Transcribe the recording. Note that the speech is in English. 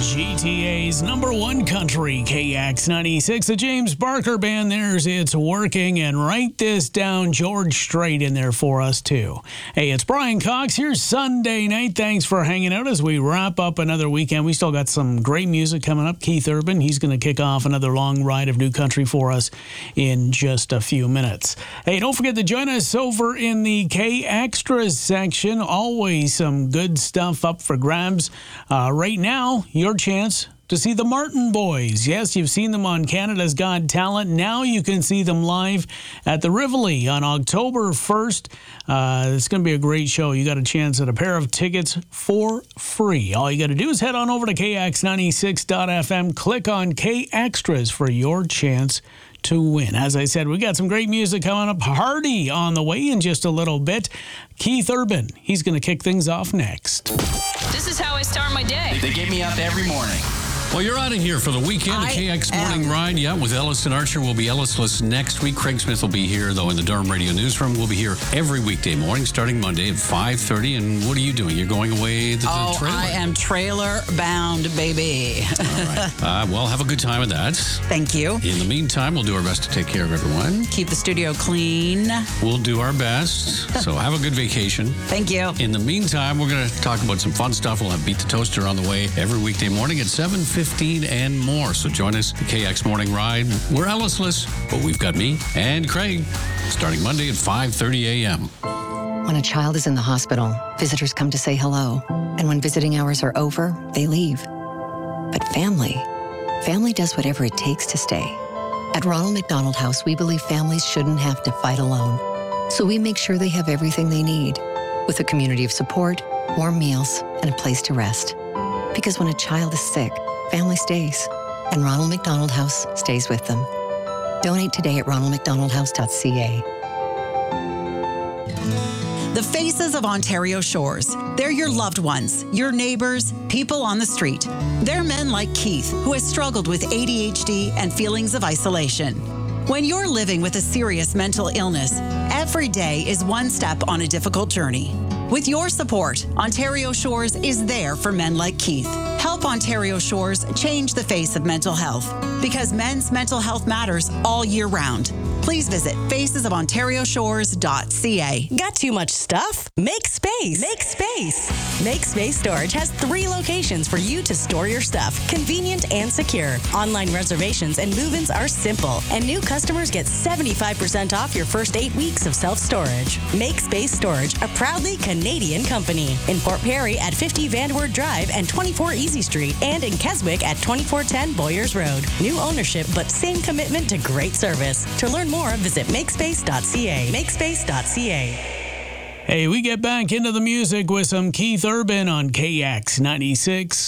GTA's #1 country, KX96. The James Barker Band, there's It's Working. And write this down, George Strait in there for us, too. Hey, it's Brian Cox. Here's Sunday night. Thanks for hanging out as we wrap up another weekend. We still got some great music coming up. Keith Urban, he's going to kick off another long ride of new country for us in just a few minutes. Hey, don't forget to join us over in the K Extras section. Always some good stuff up for grabs. Right now, your chance to see the Martin Boys. Yes, you've seen them on Canada's Got Talent. Now you can see them live at the Rivoli on October 1st. It's going to be a great show. You got a chance at a pair of tickets for free. All you got to do is head on over to KX96.FM, click on K Extras for your chance to win. As I said, we got some great music coming up. Hardy on the way in just a little bit. Keith Urban, he's going to kick things off next. This is how I start my day. They get me up every morning. Well, you're out of here for the weekend. A KX Morning Ride, with Ellis and Archer. We'll be Ellis-less next week. Craig Smith will be here, though, in the Durham Radio Newsroom. We'll be here every weekday morning, starting Monday at 5:30. And what are you doing? You're going away to the trailer? I am trailer-bound, baby. All right. Well, have a good time with that. Thank you. In the meantime, we'll do our best to take care of everyone. Keep the studio clean. We'll do our best. So have a good vacation. Thank you. In the meantime, we're going to talk about some fun stuff. We'll have Beat the Toaster on the way every weekday morning at 7:15 and more. So join us, the KX Morning Ride. We're Ellis-less, but we've got me and Craig, starting Monday at 5:30 a.m. When a child is in the hospital, visitors come to say hello. And when visiting hours are over, they leave. But family does whatever it takes to stay. At Ronald McDonald House, we believe families shouldn't have to fight alone. So we make sure they have everything they need, with a community of support, warm meals, and a place to rest. Because when a child is sick, family stays, and Ronald McDonald House stays with them. Donate today at ronaldmcdonaldhouse.ca. The Faces of Ontario Shores. They're your loved ones, your neighbors, people on the street. They're men like Keith, who has struggled with ADHD and feelings of isolation. When you're living with a serious mental illness, every day is one step on a difficult journey. With your support, Ontario Shores is there for men like Keith. Help Ontario Shores change the face of mental health, because men's mental health matters all year round. Please visit facesofontarioshores.ca. Got too much stuff? Make space. Make space. Make Space Storage has 3 locations for you to store your stuff. Convenient and secure. Online reservations and move-ins are simple. And new customers get 75% off your first 8 weeks of self-storage. Make Space Storage, a proudly Canadian company. In Port Perry at 50 Vanderwood Drive and 24 Easy Street. And in Keswick at 2410 Boyers Road. New ownership, but same commitment to great service. To learn more, visit makespace.ca. Makespace.ca. Hey, we get back into the music with some Keith Urban on KX96.